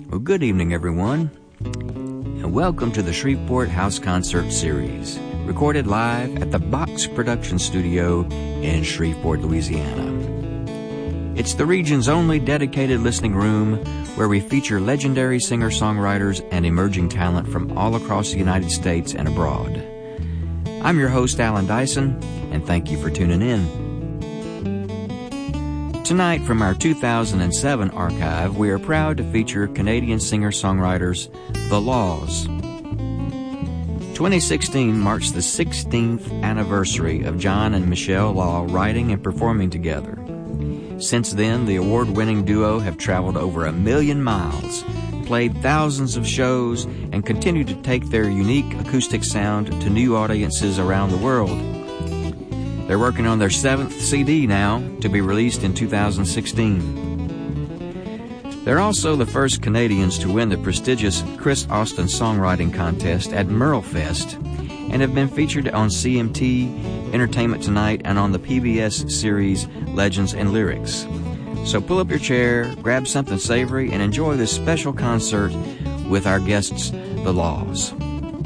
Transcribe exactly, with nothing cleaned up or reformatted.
Well, good evening, everyone, and welcome to the Shreveport House Concert Series, recorded live at the Box Production Studio in Shreveport, Louisiana. It's the region's only dedicated listening room where we feature legendary singer-songwriters and emerging talent from all across the United States and abroad. I'm your host, Alan Dyson, and thank you for tuning in. Tonight, from our two thousand seven archive, we are proud to feature Canadian singer-songwriters The Laws. twenty sixteen marks the sixteenth anniversary of John and Michelle Law writing and performing together. Since then, the award-winning duo have traveled over a million miles, played thousands of shows, and continue to take their unique acoustic sound to new audiences around the world. They're working on their seventh C D now, to be released in two thousand sixteen. They're also the first Canadians to win the prestigious Chris Austin Songwriting Contest at Merlefest, and have been featured on C M T, Entertainment Tonight, and on the P B S series Legends and Lyrics. So pull up your chair, grab something savory, and enjoy this special concert with our guests, The Laws.